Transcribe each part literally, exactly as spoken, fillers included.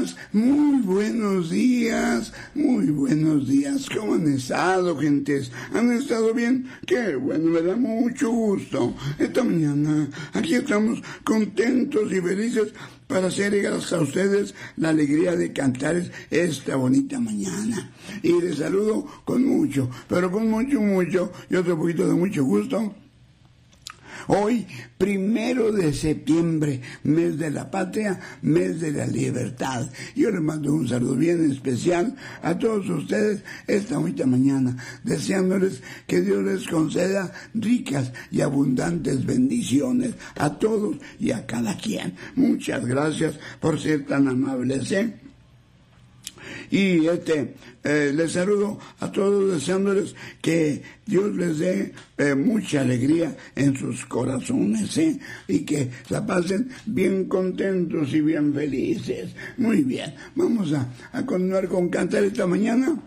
días, muy buenos días, muy buenos días. ¿Cómo han estado, gentes? ¿Han estado bien? Qué bueno, me da mucho gusto. Esta mañana aquí estamos contentos y felices para hacer gracias a ustedes la alegría de cantar esta bonita mañana. Y les saludo con mucho, pero con mucho, mucho, y otro poquito de mucho gusto. Hoy, primero de septiembre, mes de la patria, mes de la libertad. Yo les mando un saludo bien especial a todos ustedes esta bonita mañana, deseándoles que Dios les conceda ricas y abundantes bendiciones a todos y a cada quien. Muchas gracias por ser tan amables, ¿eh? Y este eh, les saludo a todos deseándoles que Dios les dé eh, mucha alegría en sus corazones, ¿eh? Y que la pasen bien contentos y bien felices. Muy bien, vamos a, a continuar con cantar esta mañana.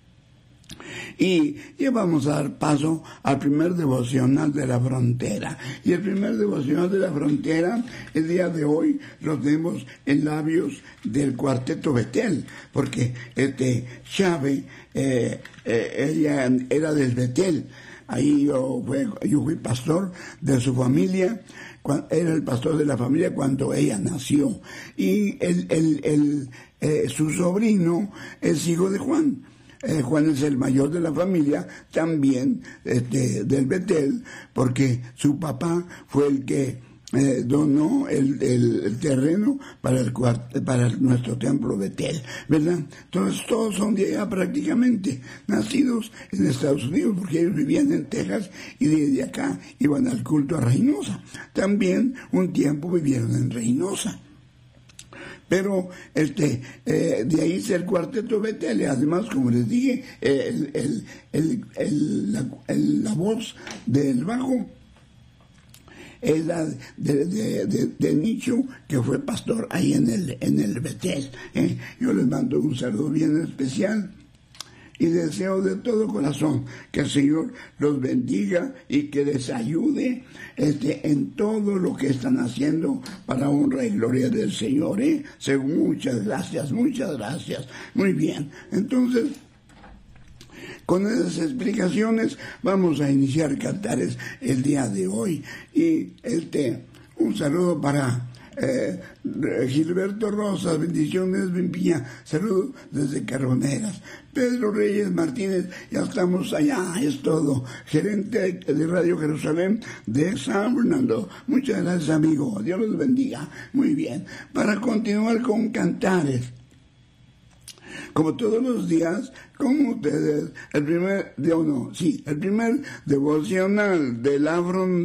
Y ya vamos a dar paso al primer devocional de la frontera. Y el primer devocional de la frontera, el día de hoy, lo tenemos en labios del Cuarteto Betel, porque este Chávez, eh, eh, ella era del Betel. Ahí yo, fue, yo fui pastor de su familia, cuando, era el pastor de la familia cuando ella nació. Y el, el, el, eh, su sobrino es hijo de Juan. Eh, Juan es el mayor de la familia, también este, del Betel, porque su papá fue el que eh, donó el, el, el terreno para, el, para nuestro templo Betel, ¿verdad? Entonces todos son de allá prácticamente, nacidos en Estados Unidos, porque ellos vivían en Texas y desde acá iban al culto a Reynosa. También un tiempo vivieron en Reynosa. Pero este eh, de ahí es el Cuarteto Betel, además, como les dije, el, el, el, el, la, el, la voz del bajo es la de, de, de, de Nicho, que fue pastor ahí en el, en el Betel. ¿eh? Yo les mando un saludo bien especial. Y deseo de todo corazón que el Señor los bendiga y que les ayude este, en todo lo que están haciendo para honra y gloria del Señor. ¿eh? Muchas gracias, muchas gracias. Muy bien, entonces, con esas explicaciones vamos a iniciar cantares el día de hoy. Y este, un saludo para Eh, Gilberto Rosas, bendiciones, Bimpiña, saludos desde Carboneras. Pedro Reyes Martínez, ya estamos allá, es todo. Gerente de Radio Jerusalén de San Fernando. Muchas gracias, amigo, Dios los bendiga. Muy bien, para continuar con cantares, como todos los días, con ustedes, el primer, de, no, sí, el primer devocional de la frontera.